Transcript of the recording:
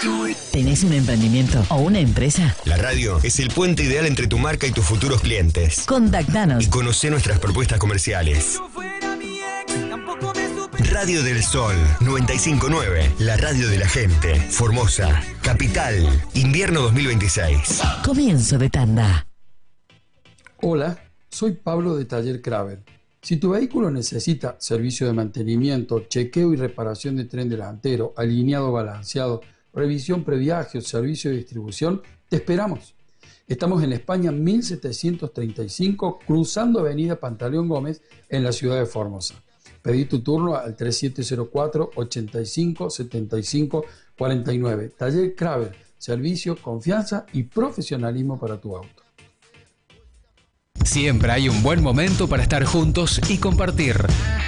¿Tenés un emprendimiento o una empresa? La radio es el puente ideal entre tu marca y tus futuros clientes. Contactanos Y conocé nuestras propuestas comerciales. Radio del Sol 959, la radio de la gente. Formosa, Capital, invierno 2026. Comienzo de tanda. Hola, soy Pablo de Taller Kraber. Si tu vehículo necesita servicio de mantenimiento, chequeo y reparación de tren delantero, alineado balanceado, revisión previaje o servicio de distribución, te esperamos. Estamos en España 1735, cruzando Avenida Pantaleón Gómez, en la ciudad de Formosa. Pedí tu turno al 3704-857549. Taller Kraber, servicio, confianza y profesionalismo para tu auto. Siempre hay un buen momento para estar juntos y compartir.